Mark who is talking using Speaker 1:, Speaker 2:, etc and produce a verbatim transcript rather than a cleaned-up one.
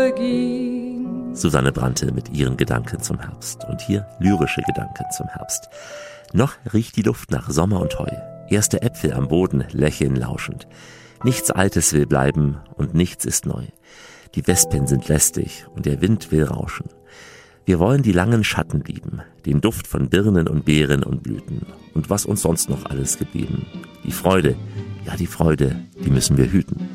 Speaker 1: verging.
Speaker 2: Susanne Brandte mit ihren Gedanken zum Herbst. Und hier lyrische Gedanken zum Herbst. Noch riecht die Luft nach Sommer und Heu. Erste Äpfel am Boden lächeln lauschend. Nichts Altes will bleiben und nichts ist neu. Die Wespen sind lästig und der Wind will rauschen. Wir wollen die langen Schatten lieben, den Duft von Birnen und Beeren und Blüten. Und was uns sonst noch alles geblieben. Die Freude, ja die Freude, die müssen wir hüten.